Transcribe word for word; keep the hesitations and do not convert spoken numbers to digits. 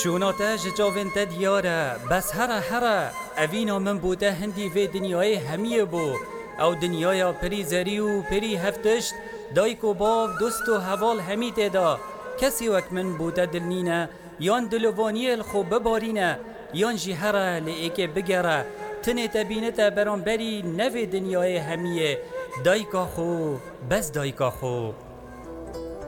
چوناته جاوین ته دیاره بس هره هره اوینا من بوده هندی و دنیای همیه بو او دنیای پری زری و پری هفتشت دایک و باب دوست و حوال همی تدا کسی وک من بوده دلنینه یان دلوانی الخو ببارینه یان جی هره لیکه بگره تنه تبینه برانبری نوی دنیای همیه دایکا خو بس دایکا خو